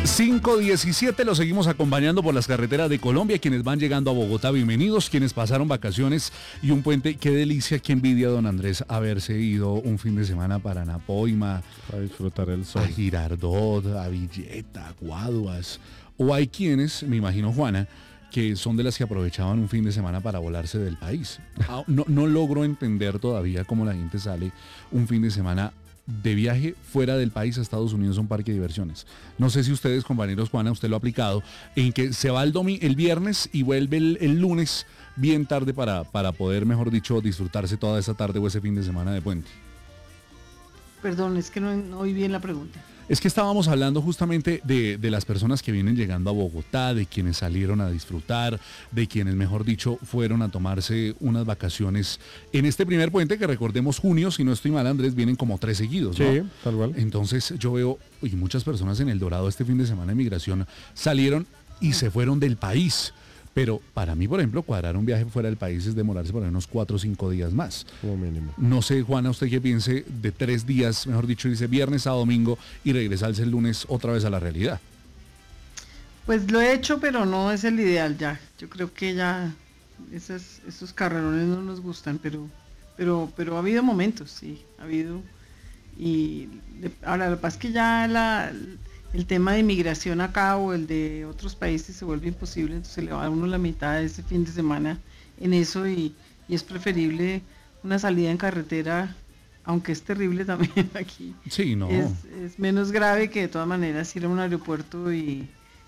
5:17, los seguimos acompañando por las carreteras de Colombia. Quienes van llegando a Bogotá, bienvenidos. Quienes pasaron vacaciones y un puente, qué delicia, qué envidia, don Andrés, haberse ido un fin de semana para Napoima, a disfrutar el sol, a Girardot, a Villeta, a Guaduas. O hay quienes, me imagino Juana, que son de las que aprovechaban un fin de semana para volarse del país. No logro entender todavía cómo la gente sale un fin de semana de viaje fuera del país a Estados Unidos a un parque de diversiones. No sé si ustedes, compañeros, Juana, usted lo ha aplicado, en que se va el viernes y vuelve el lunes bien tarde para poder, mejor dicho, disfrutarse toda esa tarde o ese fin de semana de puente. Perdón, es que no oí bien la pregunta. Es que estábamos hablando justamente de las personas que vienen llegando a Bogotá, de quienes salieron a disfrutar, de quienes, mejor dicho, fueron a tomarse unas vacaciones en este primer puente, que recordemos junio, si no estoy mal, Andrés, vienen como 3 seguidos, ¿no? Sí, tal cual. Entonces yo veo, y muchas personas en El Dorado este fin de semana de migración salieron y se fueron del país. Pero para mí, por ejemplo, cuadrar un viaje fuera del país es demorarse por unos 4 o 5 días más. Como mínimo. No sé, Juana, usted qué piense de 3 días, mejor dicho, dice viernes a domingo y regresarse el lunes otra vez a la realidad. Pues lo he hecho, pero no es el ideal ya. Yo creo que ya esos carrerones no nos gustan, pero ha habido momentos, sí, ha habido. Y ahora lo que pasa es que ya el tema de inmigración acá o el de otros países se vuelve imposible, entonces se le va a uno la mitad de ese fin de semana en eso y es preferible una salida en carretera, aunque es terrible también aquí. Sí, no. Es menos grave que de todas maneras ir a un aeropuerto y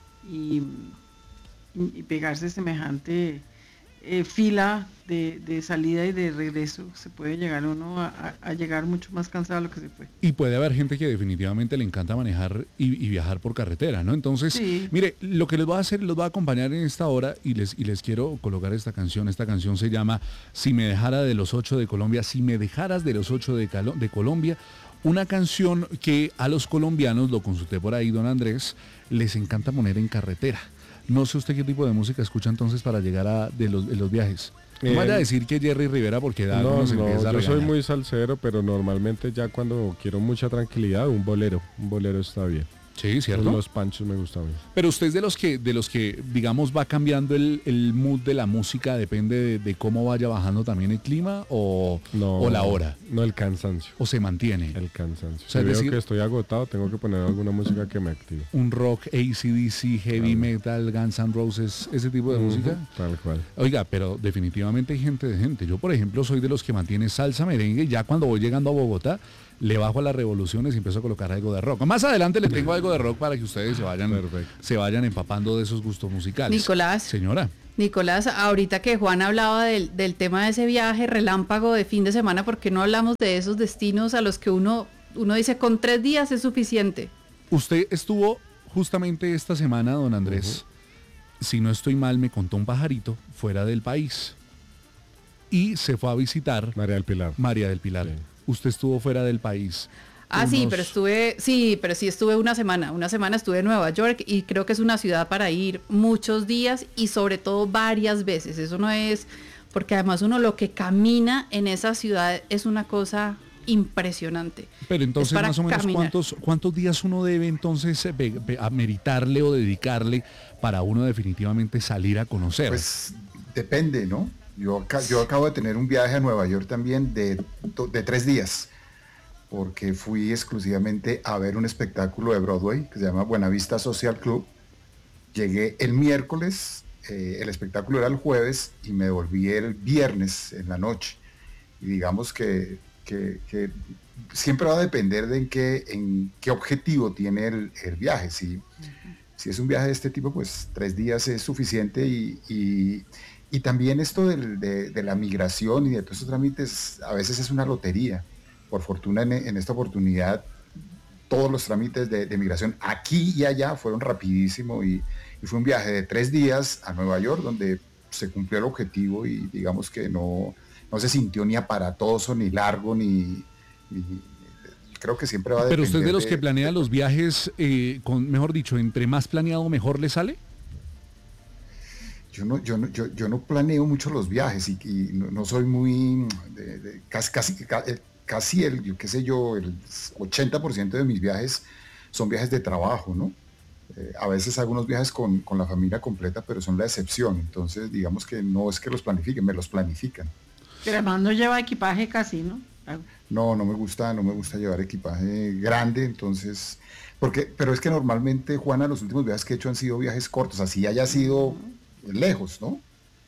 pegarse semejante fila de salida y de regreso. Se puede llegar uno a llegar mucho más cansado de lo que se fue. Y puede haber gente que definitivamente le encanta manejar y viajar por carretera, ¿no? Entonces, sí. Mire, lo que les voy a hacer, los voy a acompañar en esta hora y les quiero colocar esta canción. Esta canción se llama Si me dejara de los 8 de Colombia, si me dejaras de los 8 de Colombia. Una canción que a los colombianos, lo consulté por ahí, don Andrés, les encanta poner en carretera. No sé usted qué tipo de música escucha entonces para llegar de los viajes. No vaya a decir que Jerry Rivera porque da no, se empieza a yo regañar. soy muy salsero, pero normalmente ya cuando quiero mucha tranquilidad, un bolero está bien. Sí, cierto. Los panchos me gustan bien. Pero usted es de los que digamos va cambiando el mood de la música, depende de cómo vaya bajando también el clima o la hora. No, el cansancio. O se mantiene. El cansancio. O sea, si veo que estoy agotado, tengo que poner alguna música que me active. Un rock, AC/DC, heavy metal, Guns N' Roses, ese tipo de música. Tal cual. Oiga, pero definitivamente hay gente de gente. Yo, por ejemplo, soy de los que mantiene salsa, merengue. Ya cuando voy llegando a Bogotá, le bajo a las revoluciones y empiezo a colocar algo de rock. Más adelante le tengo algo de rock para que ustedes se vayan empapando de esos gustos musicales. Nicolás. Señora. Nicolás, ahorita que Juan hablaba del tema de ese viaje relámpago de fin de semana, ¿por qué no hablamos de esos destinos a los que uno dice con 3 días es suficiente? Usted estuvo justamente esta semana, don Andrés, si no estoy mal, me contó un pajarito fuera del país y se fue a visitar María del Pilar. Sí. Usted estuvo fuera del país. Sí, pero estuve una semana estuve en Nueva York y creo que es una ciudad para ir muchos días y sobre todo varias veces. Eso no es, porque además uno lo que camina en esa ciudad es una cosa impresionante. Pero entonces más o menos ¿cuántos días uno debe entonces ameritarle o dedicarle para uno definitivamente salir a conocer? Pues depende, ¿no? Yo acabo de tener un viaje a Nueva York también de 3 días, porque fui exclusivamente a ver un espectáculo de Broadway que se llama Buena Vista Social Club. Llegué el miércoles, el espectáculo era el jueves y me devolví el viernes en la noche. Y digamos que siempre va a depender de en qué objetivo tiene el viaje. Si es un viaje de este tipo, pues 3 días es suficiente y también esto de la migración y de todos esos trámites a veces es una lotería. Por fortuna en esta oportunidad todos los trámites de migración aquí y allá fueron rapidísimo y fue un viaje de 3 días a Nueva York donde se cumplió el objetivo y digamos que no se sintió ni aparatoso, ni largo, ni creo que siempre va a depender. Pero usted de los que planea los viajes, mejor dicho, entre más planeado mejor le sale. Yo no planeo mucho los viajes y no soy muy casi el 80% de mis viajes son viajes de trabajo, ¿no? A veces hago unos viajes con la familia completa, pero son la excepción. Entonces, digamos que no es que los planifiquen, me los planifican. Pero además no lleva equipaje casi, ¿no? No, no me gusta llevar equipaje grande, entonces, pero es que normalmente, Juana, los últimos viajes que he hecho han sido viajes cortos, así haya sido lejos, ¿no?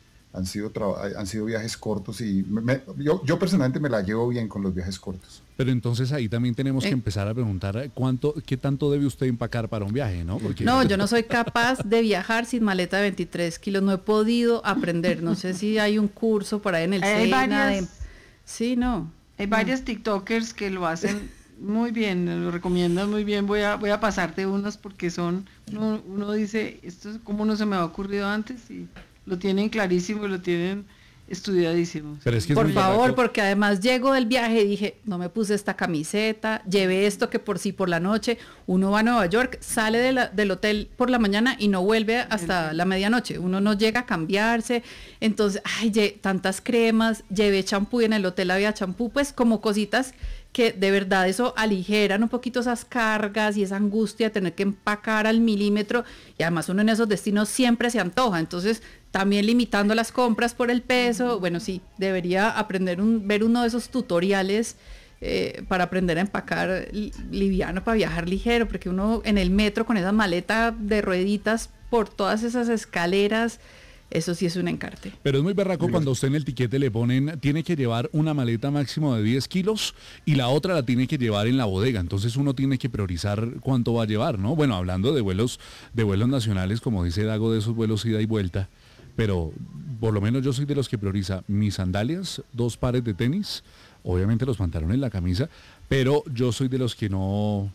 Han sido viajes cortos y yo personalmente me la llevo bien con los viajes cortos. Pero entonces ahí también tenemos que empezar a preguntar qué tanto debe usted empacar para un viaje, ¿no? Porque... No, yo no soy capaz de viajar sin maleta de 23 kilos, no he podido aprender, no sé si hay un curso por ahí en el Hay SENA. varias, Sí, no. hay varias TikTokers que lo hacen muy bien, lo recomiendan muy bien. Voy a pasarte unos porque uno dice, esto es como no se me ha ocurrido antes y lo tienen clarísimo y lo tienen estudiadísimo. Pero es que es Por muy favor, berraco. porque además llego del viaje y dije, no me puse esta camiseta, llevé esto que por sí por la noche, uno va a Nueva York, sale del hotel por la mañana y no vuelve hasta la medianoche, uno no llega a cambiarse, entonces, tantas cremas, llevé champú y en el hotel había champú, pues como cositas que de verdad eso aligeran un poquito esas cargas y esa angustia de tener que empacar al milímetro y además uno en esos destinos siempre se antoja, entonces también limitando las compras por el peso, bueno sí, debería ver uno de esos tutoriales para aprender a empacar liviano, para viajar ligero, porque uno en el metro con esa maleta de rueditas por todas esas escaleras, eso sí es un encarte. Pero es muy berraco cuando a usted en el tiquete le ponen, tiene que llevar una maleta máximo de 10 kilos y la otra la tiene que llevar en la bodega. Entonces uno tiene que priorizar cuánto va a llevar, ¿no? Bueno, hablando de vuelos nacionales, como dice Dago, de esos vuelos ida y vuelta, pero por lo menos yo soy de los que prioriza mis sandalias, 2 pares de tenis, obviamente los pantalones, la camisa, pero yo soy de los que no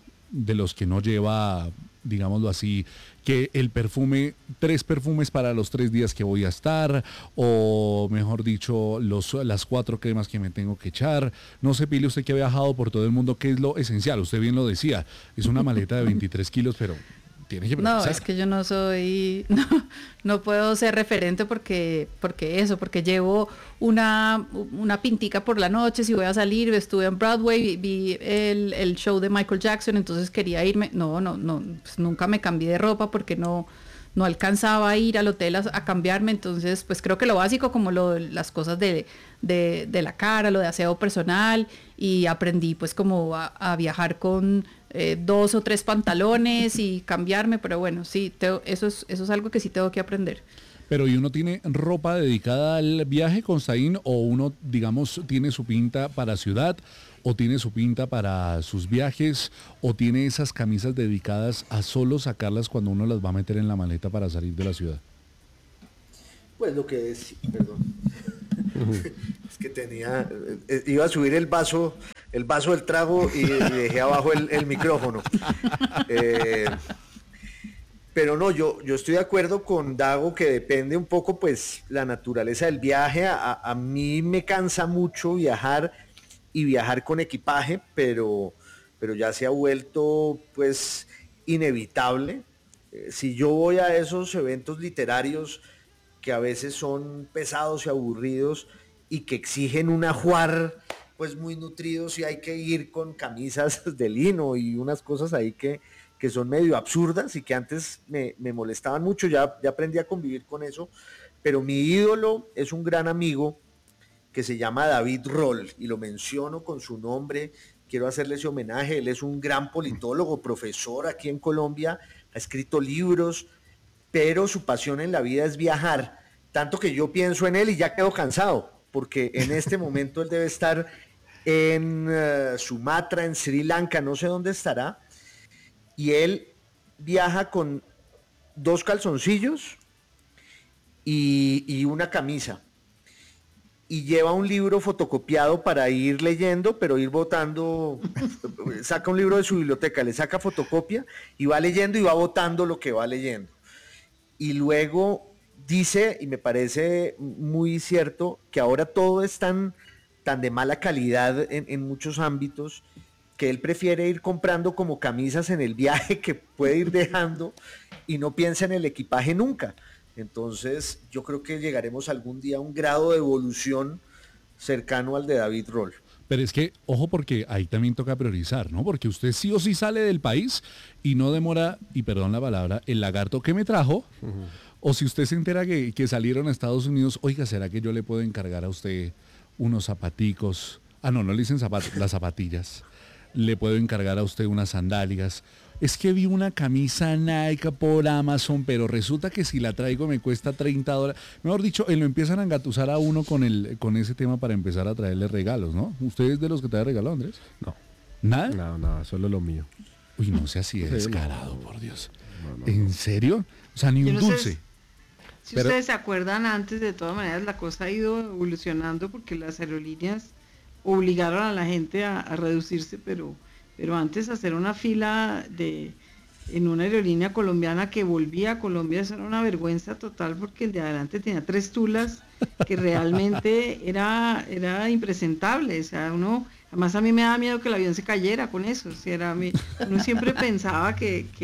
lleva, digámoslo así, que el perfume, 3 perfumes para los 3 días que voy a estar, o mejor dicho, las 4 cremas que me tengo que echar. No sé, Pili, usted que ha viajado por todo el mundo, ¿qué es lo esencial? Usted bien lo decía, es una maleta de 23 kilos, pero tiene que No, priorizar. es que yo no soy, no puedo ser referente porque llevo una pintica por la noche, si voy a salir, estuve en Broadway, vi el show de Michael Jackson, entonces quería irme, no, pues nunca me cambié de ropa porque no alcanzaba a ir al hotel a cambiarme, entonces pues creo que lo básico como las cosas de la cara, lo de aseo personal, y aprendí pues como a viajar con 2 o 3 pantalones y cambiarme, pero bueno, sí, eso es algo que sí tengo que aprender. Pero ¿y uno tiene ropa dedicada al viaje, Constaín, o uno, digamos, tiene su pinta para ciudad, o tiene su pinta para sus viajes, o tiene esas camisas dedicadas a solo sacarlas cuando uno las va a meter en la maleta para salir de la ciudad? Pues lo que es, perdón, es que iba a subir el vaso del trago y dejé abajo el micrófono. Pero no, yo estoy de acuerdo con Dago que depende un poco pues la naturaleza del viaje. A mí me cansa mucho viajar y viajar con equipaje, pero ya se ha vuelto pues inevitable. Si yo voy a esos eventos literarios que a veces son pesados y aburridos y que exigen un ajuar pues muy nutridos, y hay que ir con camisas de lino y unas cosas ahí que son medio absurdas y que antes me molestaban mucho, ya aprendí a convivir con eso, pero mi ídolo es un gran amigo que se llama David Roll, y lo menciono con su nombre, quiero hacerle ese homenaje. Él es un gran politólogo, profesor aquí en Colombia, ha escrito libros, pero su pasión en la vida es viajar, tanto que yo pienso en él y ya quedo cansado, porque en este momento él debe estar en Sumatra, en Sri Lanka, no sé dónde estará, y él viaja con 2 calzoncillos y una camisa, y lleva un libro fotocopiado para ir leyendo, pero ir botando, saca un libro de su biblioteca, le saca fotocopia y va leyendo y va botando lo que va leyendo. Y luego dice, y me parece muy cierto, que ahora todo es tan de mala calidad en muchos ámbitos, que él prefiere ir comprando como camisas en el viaje que puede ir dejando y no piensa en el equipaje nunca. Entonces yo creo que llegaremos algún día a un grado de evolución cercano al de David Roll. Pero es que, ojo, porque ahí también toca priorizar, ¿no? Porque usted sí o sí sale del país y no demora, y perdón la palabra, el lagarto que me trajo, o si usted se entera que salieron a Estados Unidos, oiga, ¿será que yo le puedo encargar a usted unos zapaticos? Ah, no, no le dicen zapatos, las zapatillas. Le puedo encargar a usted unas sandalias. Es que vi una camisa Nike por Amazon, pero resulta que si la traigo me cuesta $30. Mejor dicho, lo empiezan a engatusar a uno con ese tema para empezar a traerle regalos, ¿no? ¿Usted es de los que trae regalo, Andrés? No. ¿Nada? No, solo lo mío. Uy, no sé así de Sí, descarado, no. por Dios. No. ¿En serio? O sea, ni Yo un no sé dulce. Si Pero- ustedes se acuerdan antes, de todas maneras, la cosa ha ido evolucionando porque las aerolíneas obligaron a la gente a reducirse, pero antes hacer una fila en una aerolínea colombiana que volvía a Colombia, eso era una vergüenza total porque el de adelante tenía 3 tulas que realmente era impresentable. O sea, además a mí me daba miedo que el avión se cayera con eso. O sea, uno siempre pensaba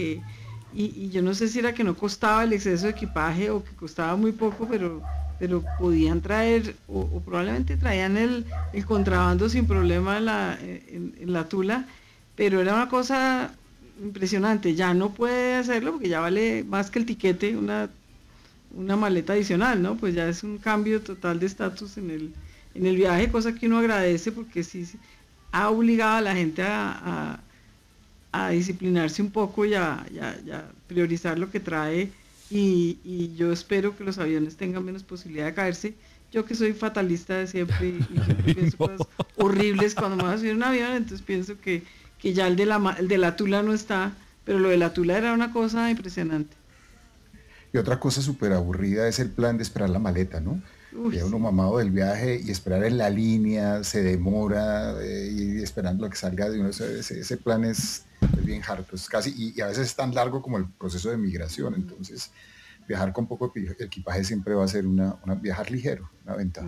y yo no sé si era que no costaba el exceso de equipaje o que costaba muy poco, pero podían traer, o probablemente traían el contrabando sin problema en la tula, pero era una cosa impresionante. Ya no puede hacerlo porque ya vale más que el tiquete una maleta adicional, ¿no? Pues ya es un cambio total de estatus en el viaje, cosa que uno agradece porque sí ha obligado a la gente a disciplinarse un poco y a priorizar lo que trae, y yo espero que los aviones tengan menos posibilidad de caerse. Yo que soy fatalista de siempre y siempre pienso cosas horribles cuando me voy a subir a un avión, entonces pienso que ya el de la tula no está, pero lo de la tula era una cosa impresionante. Y otra cosa súper aburrida es el plan de esperar la maleta, ¿no? Uy, Ya uno sí. mamado del viaje y esperar en la línea, se demora, y esperando a que salga de uno, ese plan es bien harto, es casi, y a veces es tan largo como el proceso de migración, entonces viajar con poco equipaje siempre va a ser viajar ligero, una ventaja.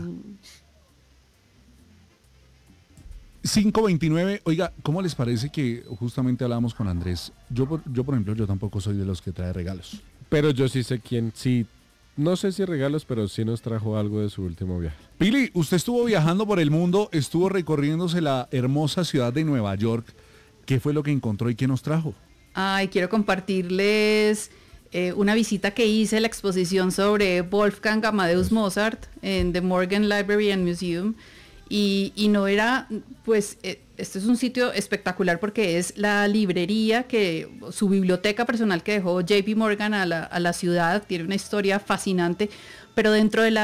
5:29, oiga, ¿cómo les parece que justamente hablábamos con Andrés? Yo, por ejemplo, yo tampoco soy de los que trae regalos. Pero yo sí sé quién, sí, no sé si regalos, pero sí nos trajo algo de su último viaje. Pili, usted estuvo viajando por el mundo, estuvo recorriéndose la hermosa ciudad de Nueva York. ¿Qué fue lo que encontró y qué nos trajo? Ay, quiero compartirles una visita que hice a la exposición sobre Wolfgang Amadeus Mozart en The Morgan Library and Museum. Y no era, pues, este es un sitio espectacular porque es la librería su biblioteca personal que dejó JP Morgan a la ciudad. Tiene una historia fascinante, pero dentro de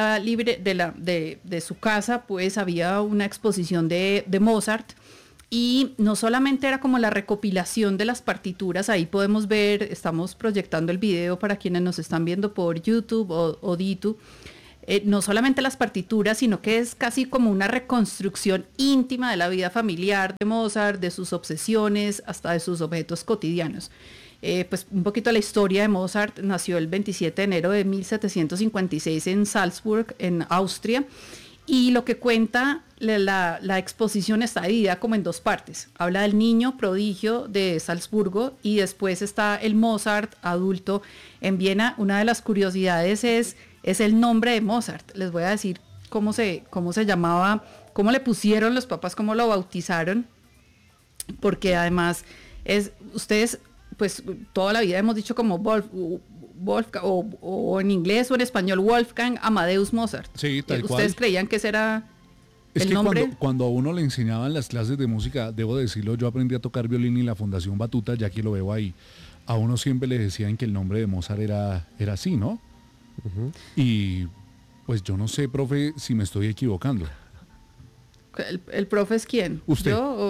de su casa, pues, había una exposición de Mozart. Y no solamente era como la recopilación de las partituras, ahí podemos ver, estamos proyectando el video para quienes nos están viendo por YouTube o Ditu. No solamente las partituras, sino que es casi como una reconstrucción íntima de la vida familiar de Mozart, de sus obsesiones, hasta de sus objetos cotidianos. Pues un poquito la historia de Mozart: nació el 27 de enero de 1756 en Salzburg, en Austria, y lo que cuenta la exposición está dividida como en 2 partes. Habla del niño prodigio de Salzburgo y después está el Mozart adulto en Viena. Una de las curiosidades es el nombre de Mozart. Les voy a decir cómo se llamaba, cómo le pusieron los papás, cómo lo bautizaron, porque además ustedes pues toda la vida hemos dicho como Wolfgang, o en inglés o en español Wolfgang Amadeus Mozart. Sí, tal cual. ¿Ustedes creían que ese era Es el que nombre? cuando a uno le enseñaban las clases de música, debo decirlo, yo aprendí a tocar violín en la Fundación Batuta, ya que lo veo ahí. A uno siempre le decían que el nombre de Mozart era así, ¿no? Y pues yo no sé, profe, si me estoy equivocando. ¿El profe es quién? Usted. ¿Yo o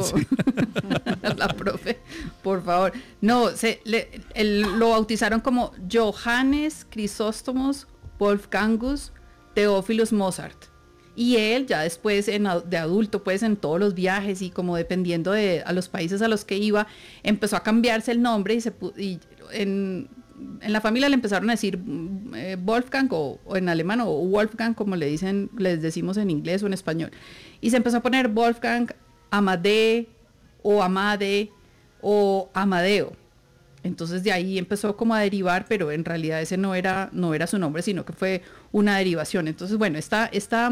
la profe? Por favor. No, lo bautizaron como Johannes Chrysostomos Wolfgangus Theophilus Mozart. Y él ya después de adulto, pues en todos los viajes y como dependiendo a los países a los que iba, empezó a cambiarse el nombre y en la familia le empezaron a decir Wolfgang o en alemán, o Wolfgang, como les decimos en inglés o en español. Y se empezó a poner Wolfgang Amade o Amade o Amadeo. Entonces de ahí empezó como a derivar, pero en realidad ese no era su nombre, sino que fue una derivación. Entonces, bueno, esta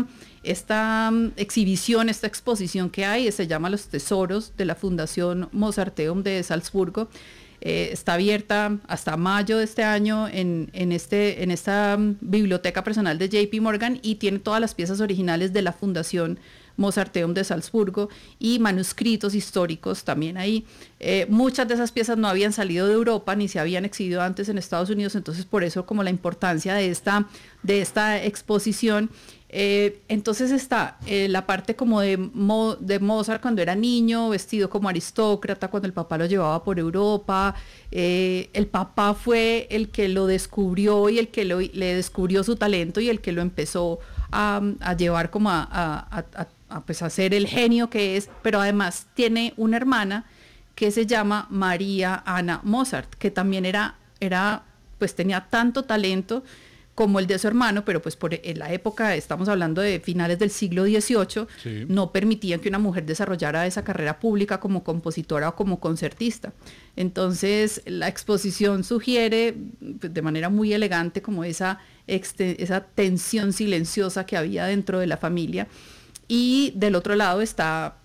exhibición, esta exposición que hay, se llama Los Tesoros de la Fundación Mozarteum de Salzburgo. Está abierta hasta mayo de este año en esta biblioteca personal de JP Morgan, y tiene todas las piezas originales de la Fundación Mozarteum de Salzburgo y manuscritos históricos también ahí. Muchas de esas piezas no habían salido de Europa ni se habían exhibido antes en Estados Unidos, entonces por eso como la importancia de esta exposición. Entonces está la parte como de Mozart cuando era niño, vestido como aristócrata, cuando el papá lo llevaba por Europa. El papá fue el que lo descubrió y el que le descubrió su talento y el que lo empezó a llevar como pues a ser el genio que es, pero además tiene una hermana que se llama María Ana Mozart, que también pues tenía tanto talento como el de su hermano, pero pues en la época, estamos hablando de finales del siglo XVIII, sí, no permitían que una mujer desarrollara esa carrera pública como compositora o como concertista. Entonces, la exposición sugiere pues, de manera muy elegante como esa tensión silenciosa que había dentro de la familia. Y del otro lado está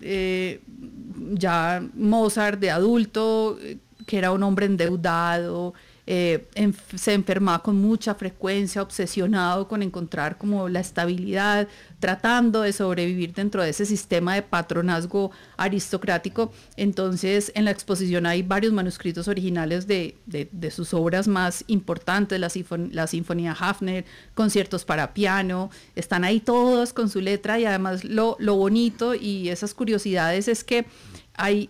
ya Mozart de adulto, que era un hombre endeudado, se enfermaba con mucha frecuencia, obsesionado con encontrar como la estabilidad, tratando de sobrevivir dentro de ese sistema de patronazgo aristocrático. Entonces en la exposición hay varios manuscritos originales de sus obras más importantes, la Sinfonía Hafner, conciertos para piano, están ahí todos con su letra, y además lo bonito y esas curiosidades es que hay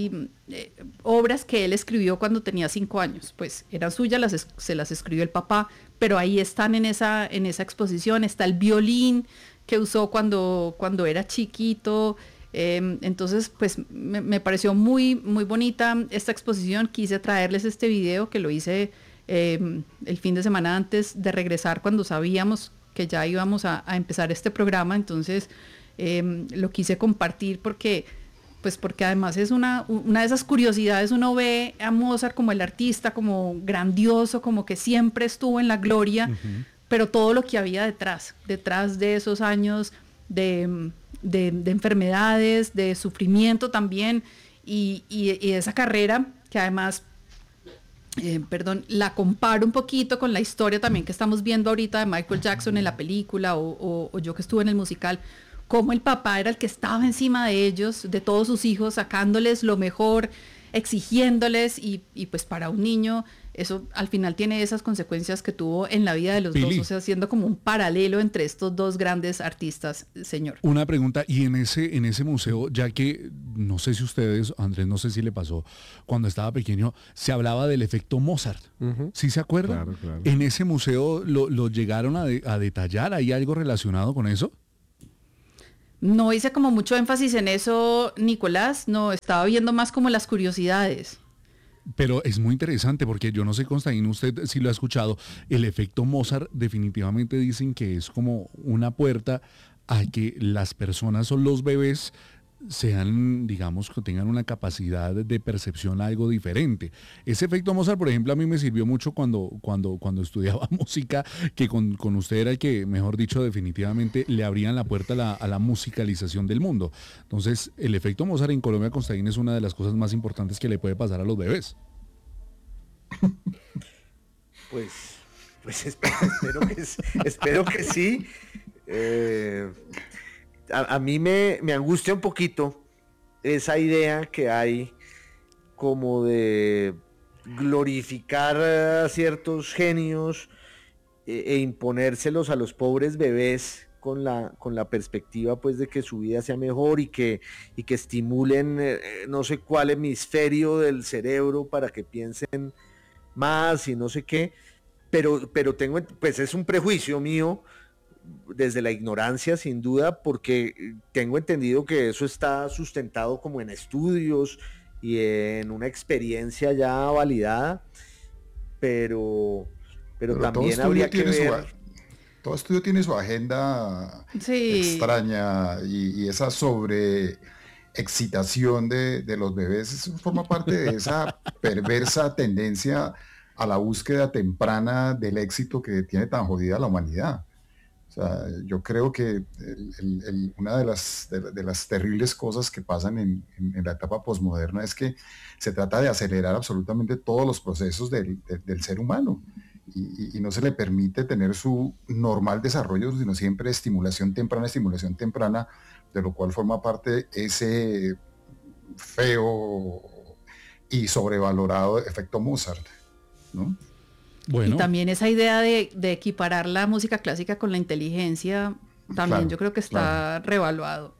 obras que él escribió cuando tenía 5 años, pues eran suyas, se las escribió el papá, pero ahí están en esa exposición. Está el violín que usó cuando era chiquito. Entonces, pues me pareció muy, muy bonita esta exposición. Quise traerles este video que lo hice el fin de semana antes de regresar, cuando sabíamos que ya íbamos a empezar este programa. Entonces, lo quise compartir porque además es una de esas curiosidades. Uno ve a Mozart como el artista, como grandioso, como que siempre estuvo en la gloria, uh-huh, pero todo lo que había detrás de esos años de enfermedades, de sufrimiento también, y esa carrera que además, la comparo un poquito con la historia también que estamos viendo ahorita de Michael Jackson en la película, o yo que estuve en el musical, cómo el papá era el que estaba encima de ellos, de todos sus hijos, sacándoles lo mejor, exigiéndoles, y pues para un niño eso al final tiene esas consecuencias que tuvo en la vida de los dos, o sea, siendo como un paralelo entre estos dos grandes artistas, señor. Una pregunta, y en ese museo, ya que no sé si ustedes, Andrés, no sé si le pasó, cuando estaba pequeño, se hablaba del efecto Mozart, uh-huh, ¿sí se acuerdan? Claro, claro. ¿En ese museo lo llegaron a detallar? ¿Hay algo relacionado con eso? No hice como mucho énfasis en eso, Nicolás, no, estaba viendo más como las curiosidades. Pero es muy interesante porque yo no sé, Constantín, usted si lo ha escuchado, el efecto Mozart definitivamente dicen que es como una puerta a que las personas o los bebés sean, digamos, que tengan una capacidad de percepción algo diferente. Ese efecto Mozart, por ejemplo, a mí me sirvió mucho cuando estudiaba música, que con usted era el que, mejor dicho, definitivamente le abrían la puerta a la musicalización del mundo. Entonces, el efecto Mozart en Colombia, Constantín, es una de las cosas más importantes que le puede pasar a los bebés. Pues espero que sí. A mí me angustia un poquito esa idea que hay como de glorificar a ciertos genios e imponérselos a los pobres bebés con la perspectiva pues de que su vida sea mejor y que estimulen no sé cuál hemisferio del cerebro para que piensen más y no sé qué, pero tengo, pues es un prejuicio mío desde la ignorancia sin duda, porque tengo entendido que eso está sustentado como en estudios y en una experiencia ya validada, pero también habría que ver. Todo estudio tiene su agenda, sí, extraña, y esa excitación de los bebés, eso forma parte de esa perversa tendencia a la búsqueda temprana del éxito que tiene tan jodida la humanidad. O sea, yo creo que una de las terribles cosas que pasan en la etapa posmoderna es que se trata de acelerar absolutamente todos los procesos del ser humano y no se le permite tener su normal desarrollo, sino siempre estimulación temprana, de lo cual forma parte ese feo y sobrevalorado efecto Mozart, ¿no? Bueno, Y también esa idea de equiparar la música clásica con la inteligencia, también Claro, yo creo que está revaluado.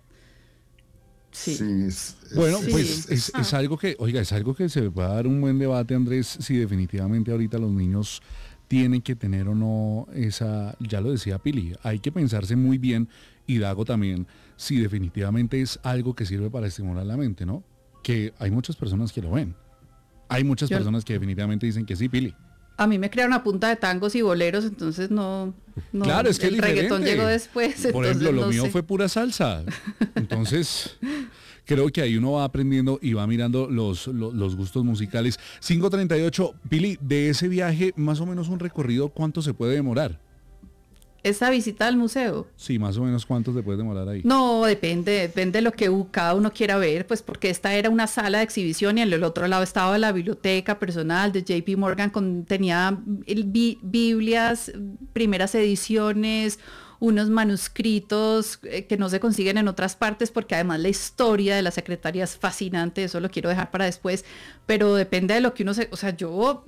Sí. Sí, bueno, Sí. pues es algo que, oiga, es algo que se va a dar un buen debate, Andrés, si definitivamente ahorita los niños tienen que tener o no esa, ya lo decía Pili, hay que pensarse muy bien, y Dago también, si definitivamente es algo que sirve para estimular la mente, ¿no? Que hay muchas personas que lo ven. Hay muchas Yo- personas que definitivamente dicen que sí, Pili. A mí me crearon a punta de tangos y boleros, entonces no Claro, es que el es reggaetón diferente. llegó después. Por Entonces ejemplo, lo no mío sé. fue pura salsa. Entonces, creo que ahí uno va aprendiendo y va mirando los gustos musicales. 5:38, Pili, de ese viaje, más o menos un recorrido, ¿cuánto se puede demorar? Esa visita al museo. Sí, más o menos cuánto se puede demorar ahí. No, depende de lo que cada uno quiera ver, pues porque esta era una sala de exhibición y en el otro lado estaba la biblioteca personal de JP Morgan, tenía Biblias, primeras ediciones, unos manuscritos que no se consiguen en otras partes, porque además la historia de la secretaria es fascinante, eso lo quiero dejar para después, pero depende de lo que uno o sea, yo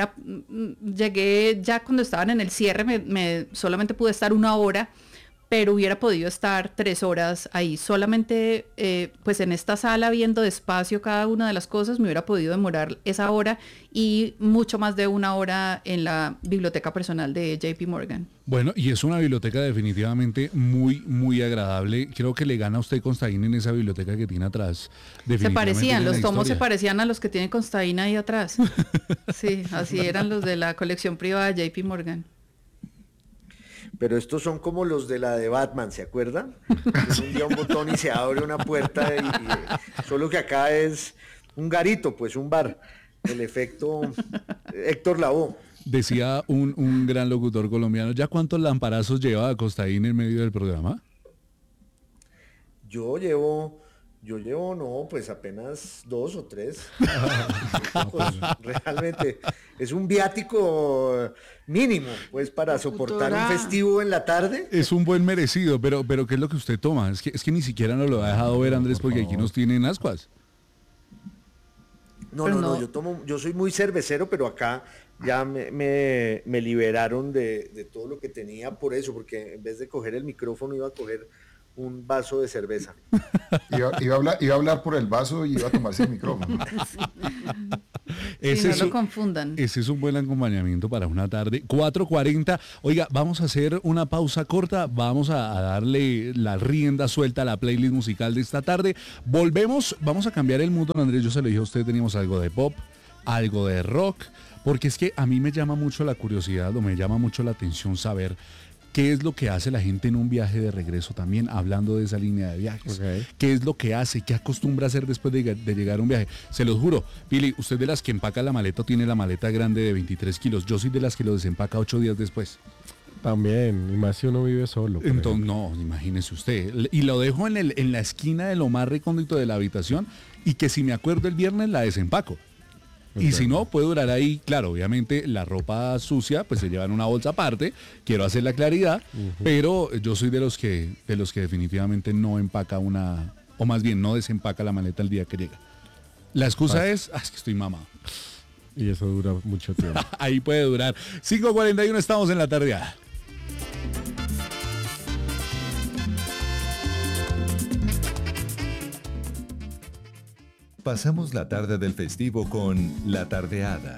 llegué ya cuando estaban en el cierre, solamente pude estar 1 hora, pero hubiera podido estar 3 horas ahí. Solamente, pues en esta sala, viendo despacio cada una de las cosas, me hubiera podido demorar esa hora y mucho más de 1 hora en la biblioteca personal de JP Morgan. Bueno, y es una biblioteca definitivamente muy, muy agradable. Creo que le gana a usted Constaín en esa biblioteca que tiene atrás. Se Definitivamente parecían, tiene los una tomos se historia. parecían a los que tiene Constaína ahí atrás. Sí, así eran los de la colección privada de JP Morgan. Pero estos son como los de la de Batman, ¿se acuerdan? Es un día un botón y se abre una puerta solo que acá es un garito, pues un bar. El efecto Héctor Lavoe. Decía un gran locutor colombiano, ¿ya cuántos lamparazos lleva Constaín en medio del programa? Yo llevo, no, pues apenas 2 o 3. Pues, realmente es un viático mínimo, pues para soportar un Locutora. festivo en la tarde. Es un buen merecido, pero ¿qué es lo que usted toma? Es que ni siquiera nos lo ha dejado ver, Andrés, porque aquí nos tienen ascuas. No, Pero no, no. no, yo soy muy cervecero, pero acá ya me liberaron de todo lo que tenía por eso, porque en vez de coger el micrófono iba a coger un vaso de cerveza. Iba a hablar por el vaso y iba a tomarse el micrófono. Sí, no lo confundan. Ese es un buen acompañamiento para una tarde. 4:40. Oiga, vamos a hacer una pausa corta. Vamos a darle la rienda suelta a la playlist musical de esta tarde. Volvemos. Vamos a cambiar el mundo, Andrés. Yo se lo dije a usted, teníamos algo de pop, algo de rock. Porque es que a mí me llama mucho la curiosidad o me llama mucho la atención saber qué es lo que hace la gente en un viaje de regreso también, hablando de esa línea de viajes. Ok. ¿Qué es lo que hace? ¿Qué acostumbra a hacer después de llegar a un viaje? Se los juro, Pili, usted de las que empaca la maleta o tiene la maleta grande de 23 kilos. Yo soy de las que lo desempaca 8 días después. También, y más si uno vive solo. por Entonces, ejemplo. no, imagínese usted. Y lo dejo en la esquina de lo más recóndito de la habitación y que si me acuerdo el viernes la desempaco. Y Ok. si no, puede durar ahí, claro, obviamente la ropa sucia pues se lleva en una bolsa aparte, quiero hacer la claridad, pero yo soy de los que definitivamente no empaca o más bien no desempaca la maleta el día que llega. La excusa es que estoy mamado. Y eso dura mucho tiempo. Ahí puede durar. 5:41 estamos en la tardeada. Pasamos la tarde del festivo con La Tardeada.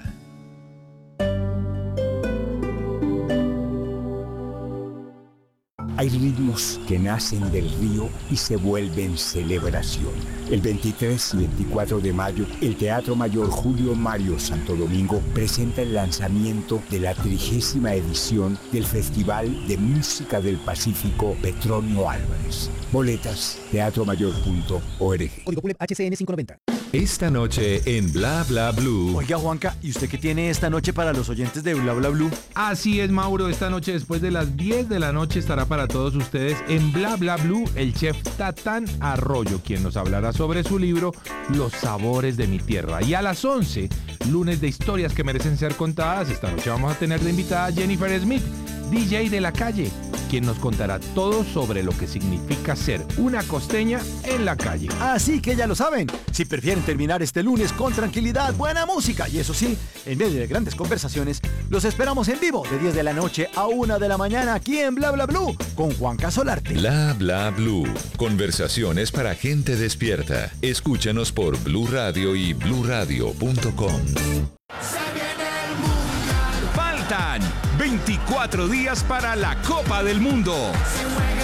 Hay ritmos que nacen del río y se vuelven celebración. El 23 y 24 de mayo, el Teatro Mayor Julio Mario Santo Domingo presenta el lanzamiento de la 30ª edición del Festival de Música del Pacífico Petronio Álvarez. Boletas, teatromayor.org. Código PULEP HCN 590. Esta noche en Bla Bla Blue. Oiga, Juanca, ¿y usted qué tiene esta noche para los oyentes de Bla Bla Blue? Así es, Mauro. Esta noche, después de las 10 de la noche, estará para todos ustedes en Bla Bla Blue el chef Tatán Arroyo, quien nos hablará sobre su libro Los sabores de mi tierra. Y a las 11, lunes de historias que merecen ser contadas, esta noche vamos a tener de invitada a Jennifer Smith, DJ de la calle, quien nos contará todo sobre lo que significa ser una costeña en la calle. Así que ya lo saben, si prefieren terminar este lunes con tranquilidad, buena música y eso sí, en medio de grandes conversaciones, los esperamos en vivo de 10 de la noche a 1 de la mañana aquí en Bla Bla Blue con Juanca Solarte. Bla Bla Blue. Conversaciones para gente despierta. Escúchanos por Blue Radio y bluradio.com. Faltan 24 días para la Copa del Mundo.